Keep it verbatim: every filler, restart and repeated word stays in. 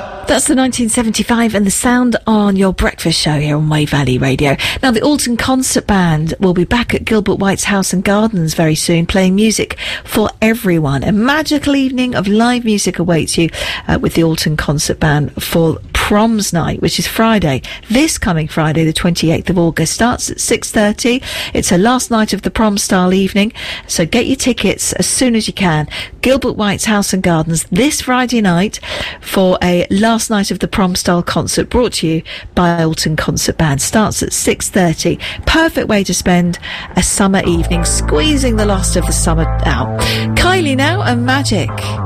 That's the nineteen seventy-five and the sound on your breakfast show here on Wave Valley Radio. Now, the Alton Concert Band will be back at Gilbert White's House and Gardens very soon, playing music for everyone. A magical evening of live music awaits you uh, with the Alton Concert Band for Proms Night, which is Friday. This coming Friday, the twenty-eighth of August, starts at six thirty. It's a last night of the prom-style evening, so get your tickets as soon as you can. Gilbert White's House and Gardens this Friday night for a last night of the prom-style concert brought to you by Alton Concert Band. Starts at six thirty. Perfect way to spend a summer evening, squeezing the last of the summer out. Kylie now and Magic.